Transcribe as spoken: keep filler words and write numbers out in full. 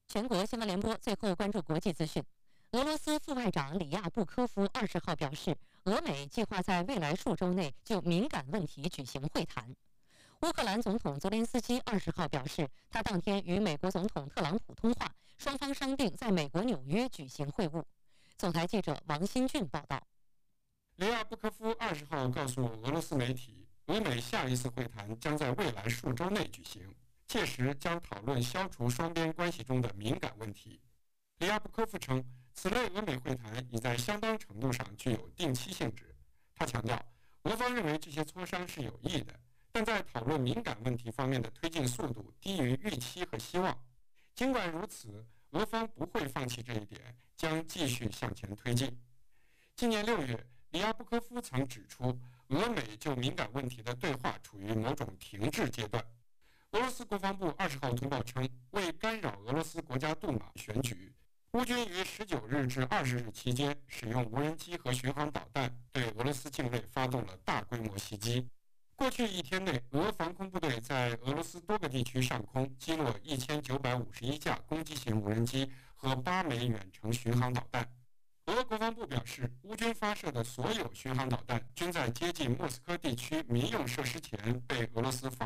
全国新闻联播最后关注国际资讯。俄罗斯副外长里亚布科夫二十号表示，俄美计划在未来数周内就敏感问题举行会谈。乌克兰总统泽连斯基二十号表示，他当天与美国总统特朗普通话，双方商定在美国纽约举行会晤。总台记者王新俊报道。 里亚布科夫二十号告诉俄罗斯媒体，俄美下一次会谈将在未来数周内举行，届时将讨论消除双边关系中的敏感问题。里亚布科夫称，此类俄美会谈已在相当程度上具有定期性质。他强调，俄方认为这些磋商是有益的，但在讨论敏感问题方面的推进速度低于预期和希望。尽管如此，俄方不会放弃这一点，将继续向前推进。今年六月，里亚布科夫曾指出，俄美就敏感问题的对话处于某种停滞阶段。俄罗斯国防部二十号通报称，为干扰俄罗斯国家杜马选举，乌军于十九日至二十日期间使用无人机和巡航导弹对俄罗斯境内发动了大规模袭击。过去一天内，俄防空部队在俄罗斯多个地区上空击落一千九百五十一架攻击型无人机和八枚远程巡航导弹。俄国防部表示，乌军发射的所有巡航导弹均在接近莫斯科地区民用设施前被俄罗斯防